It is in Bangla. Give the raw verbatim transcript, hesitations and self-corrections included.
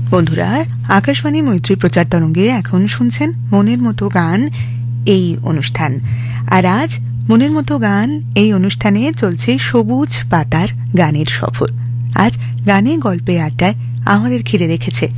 বন্ধুরা, আকাশবাণী মৈত্রী প্রচার তরঙ্গে এখন শুনছেন মনের মতো গান এই অনুষ্ঠান। আর আজ মনের মতো গান এই অনুষ্ঠানে চলছে সবুজ পাতার গানের সফর। আজ গানে গল্পে আড্ডায় আমাদের ঘিরে রেখেছে